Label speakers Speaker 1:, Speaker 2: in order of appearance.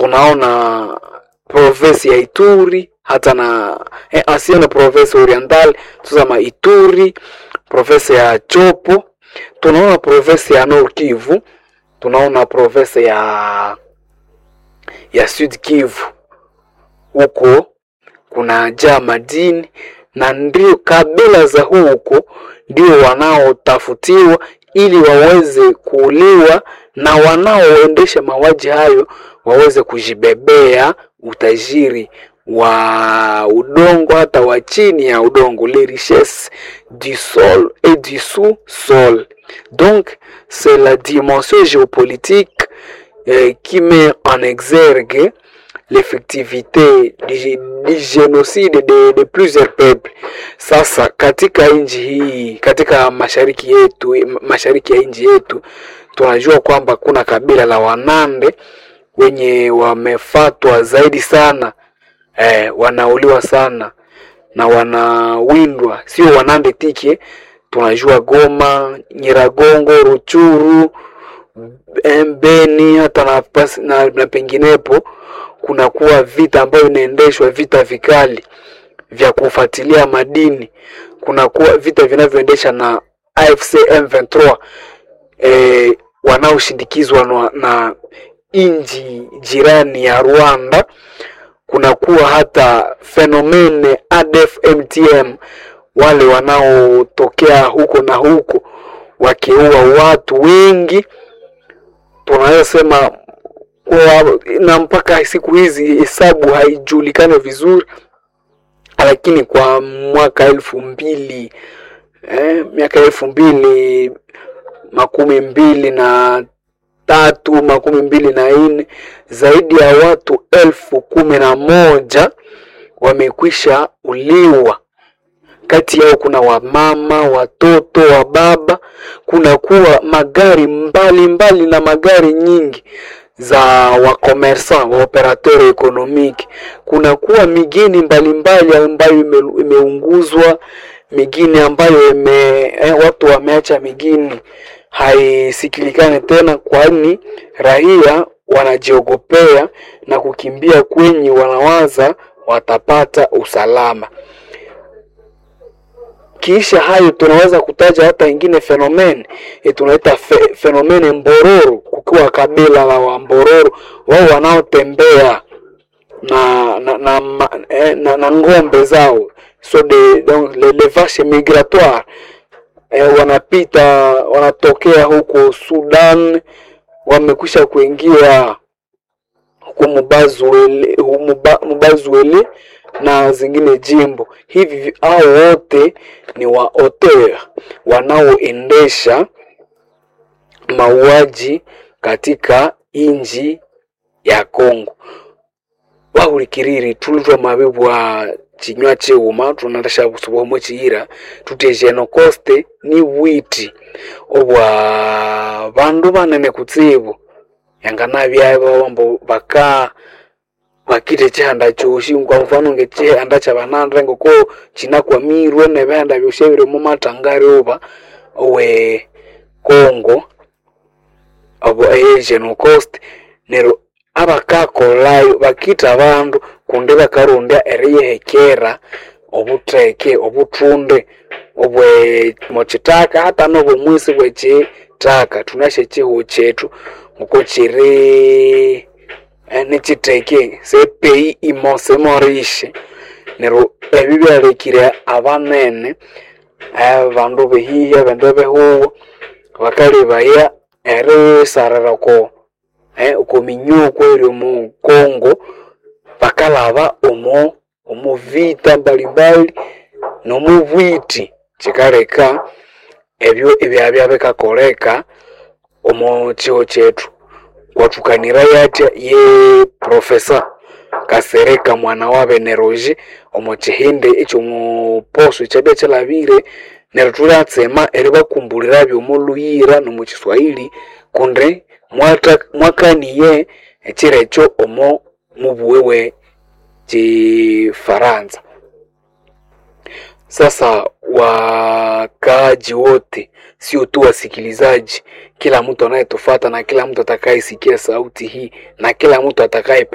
Speaker 1: tunaona province ya Ituri, hata na asiana province oriental, tusema Ituri, province ya Chopo, tunaona province ya Nord Kivu, tunaona province ya Sud Kivu. Huko kuna jaa madini, na ndio kabila za huko ndio wanaotafutiwa ili waweze kuuliwa, na wanaoendesha mauaji hayo waweze kujibebea utajiri wa udongo, hata wa chini ya udongo, les richesses du sol et du sous-sol. Donc c'est la dimension géopolitique qui met en exergue l'effectivité du génocide de plusieurs peuples. Sasa katika nchi hii, katika mashariki ya nchi yetu, tunajua kwamba kuna kabila la Wanande wenye wamefatwa zaidi sana, wanauliwa sana na wanawindwa. Sio Wanande tike, tunajua Goma, Nyiragongo, Ruchuru, Beni, hata na penginepo kuna kuwa vita ambayo inaendeshwa, vita vikali vya kufuatilia madini. Kuna kuwa vita vinavyoendesha na AFC M23 wanaoshindikizwa na inji jirani ya Rwanda. Kuna kuwa hata fenomene ADF MTM, wale wanaotokea huko na huko wakiua watu wengi. Tunaweza sema na mpaka siku hizi hesabu haijulikani vizuri, lakini kwa mwaka 2000 miaka 2023 2024 zaidi ya watu 11,000 wamekwisha uliwa. Kati yao kuna wamama, watoto, wababa. Kuna kuwa magari mbali na magari nyingi za wakomersan, wa operateur economique. Kuna kuwa migini mbalimbali ambayo imeunguzwa, migini ambayo watu wameacha migini haisikilikane tena, kwani raia wanajiogopea na kukimbia kwenye wanawaza watapata usalama. Kisha hayo tunaweza kutaja hata ingine fenomene, tunaita fenomene Mbororo. Kukiwa kabila la Wambororo, wao wanaotembea na ngombe zao, so donc les vaches migratoires, wanatokea huko Sudan, wamekwisha kuingia huko Mubazuele na zingine jimbo. Hivi hao wote ni waoteur wanaoendesha mauaji katika inji ya Kongo. Wahulikiriri tulizwa mabibwa chinywa cheuma, tunandasha busubo mochira tutejenokoste ni witi obwa bandu banene kutsibu yangana byabo bambo baka bakite chanda choshi. Kwa mfano ngeche anda cha banandre ngoko china kwa mirwe ne banda byoshebire mu matangari oba owe Kongo abo genocost nero abakakolayo bakita abantu kunde bakarunda eriyehekera obuteke obutunde obwe mochitaka hata nobo mwisi bweche taka tunashe chiho chetu muko chiri nechiteke se pei imose morishe nero ebibyalekire abanene abandu behiya bende beho bakali baya ere sararako uko minyuko eri mu Kongo bakalaba omo vita mbalimbali no mu bwiti chikareka ebyo ebyabya bekakoleka omo chiho chetu. Watukanira yatya ye Profesa Kasereka mwana wa Beneroji omo chihinde echo mu poso chabya chalabire nerutulatsema eri bakumbulira byo mu Luyira no mu Kiswahili kunde mwakaniye echirecho omo mubuwewe Chifaransa. Sasa wakaaji wote, sio tu wasikilizaji, kila mtu anayetufuata na kila mtu atakayesikia sauti hii na kila mtu atakaye